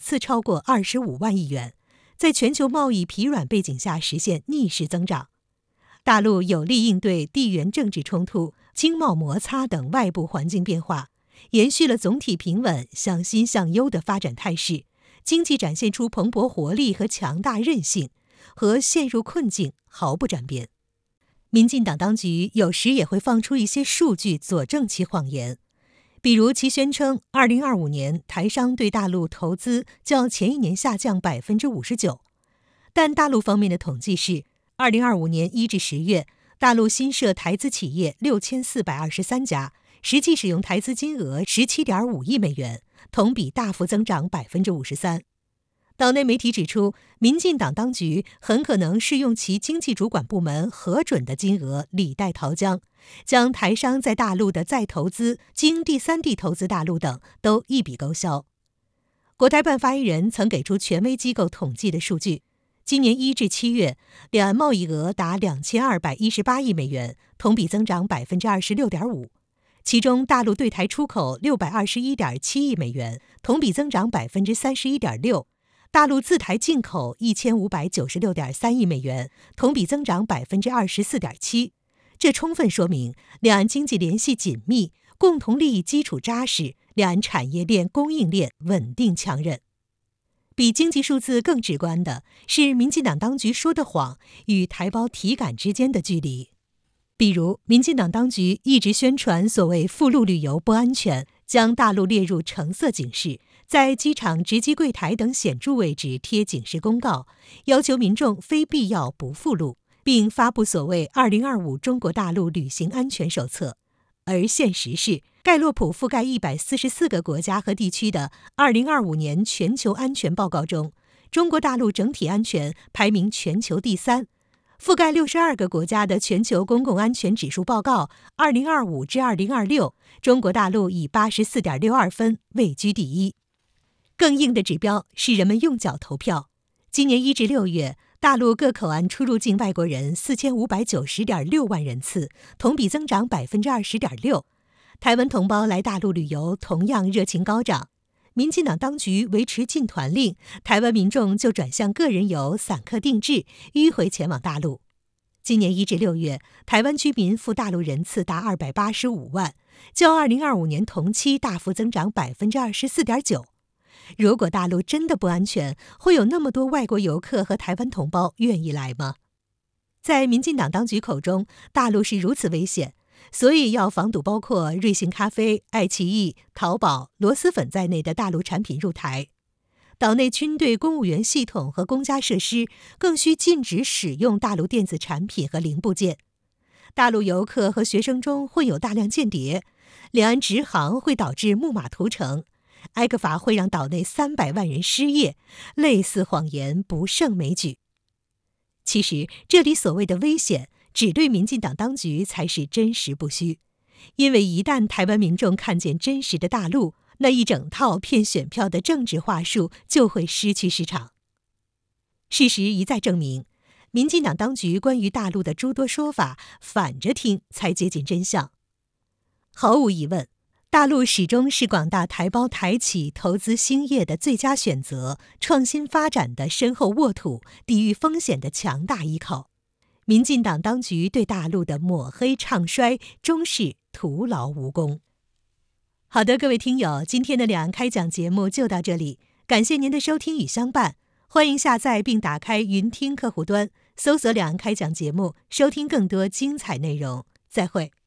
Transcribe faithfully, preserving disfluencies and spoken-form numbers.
次超过二十五万亿元，在全球贸易疲软背景下实现逆势增长。大陆有力应对地缘政治冲突、经贸摩擦等外部环境变化，延续了总体平稳、向新向优的发展态势，经济展现出蓬勃活力和强大韧性，和陷入困境毫不沾边。民进党当局有时也会放出一些数据佐证其谎言，比如其宣称二零二五年台商对大陆投资较前一年下降 百分之五十九， 但大陆方面的统计是二零二五年一至十月，大陆新设台资企业六千四百二十三家，实际使用台资金额 十七点五亿美元，同比大幅增长 百分之五十三。岛内媒体指出，民进党当局很可能是用其经济主管部门核准的金额李代桃僵，将台商在大陆的再投资、经第三地投资大陆等都一笔勾销。国台办发言人曾给出权威机构统计的数据，今年一至七月，两岸贸易额达两千二百一十八亿美元，同比增长 百分之二十六点五。其中，大陆对台出口六百二十一点七亿美元，同比增长 百分之三十一点六。大陆自台进口一千五百九十六点三亿美元，同比增长 百分之二十四点七。这充分说明两岸经济联系紧密，共同利益基础扎实，两岸产业链、供应链稳定强韧。比经济数字更直观的是民进党当局说的谎与台胞体感之间的距离。比如，民进党当局一直宣传所谓赴陆旅游不安全，将大陆列入橙色警示，在机场值机柜台等显著位置贴警示公告，要求民众非必要不赴陆，并发布所谓二零二五中国大陆旅行安全手册。而现实是，盖洛普覆盖一百四十四个国家和地区的二零二五年全球安全报告中，中国大陆整体安全排名全球第三。覆盖六十二个国家的全球公共安全指数报告二零二五至二零二六，中国大陆以 八十四点六二分位居第一。更硬的指标是人们用脚投票。今年一至六月，大陆各口岸出入境外国人 四千五百九十点六万人次，同比增长 百分之二十点六。台湾同胞来大陆旅游同样热情高涨。民进党当局维持禁团令，台湾民众就转向个人游、散客定制，迂回前往大陆。今年一至六月，台湾居民赴大陆人次达二百八十五万，较二零二五年同期大幅增长 百分之二十四点九。如果大陆真的不安全，会有那么多外国游客和台湾同胞愿意来吗？在民进党当局口中，大陆是如此危险，所以要防堵包括瑞幸咖啡、爱奇艺、淘宝、螺蛳粉在内的大陆产品入台。岛内军队、公务员系统和公家设施更需禁止使用大陆电子产品和零部件。大陆游客和学生中混有大量间谍，两岸直航会导致木马屠城，埃克法会让岛内三百万人失业，类似谎言不胜枚举。其实，这里所谓的危险，只对民进党当局才是真实不虚，因为一旦台湾民众看见真实的大陆，那一整套骗选票的政治话术就会失去市场。事实一再证明，民进党当局关于大陆的诸多说法，反着听才接近真相。毫无疑问，大陆始终是广大台胞台企投资兴业的最佳选择，创新发展的深厚沃土，抵御风险的强大依靠。民进党当局对大陆的抹黑唱衰，终是徒劳无功。好的，各位听友，今天的两岸开讲节目就到这里，感谢您的收听与相伴。欢迎下载并打开云听客户端，搜索两岸开讲节目，收听更多精彩内容。再会。